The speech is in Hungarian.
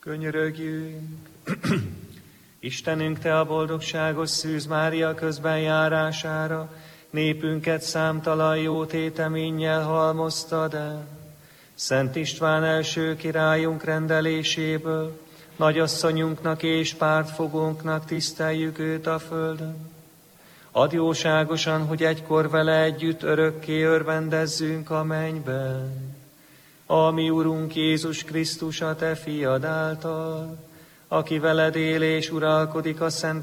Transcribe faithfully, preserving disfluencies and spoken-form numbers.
Könyörögjünk! Istenünk, Te a boldogságos Szűz Mária közben járására népünket számtalan jó téteménnyel halmoztad el. Szent István első királyunk rendeléséből nagyasszonyunknak és pártfogónknak tiszteljük őt a földön. Add jóságosan, hogy egykor vele együtt örökké örvendezzünk a mennyben. A mi Urunk Jézus Krisztus, a Te fiad által, aki veled él és uralkodik a Szent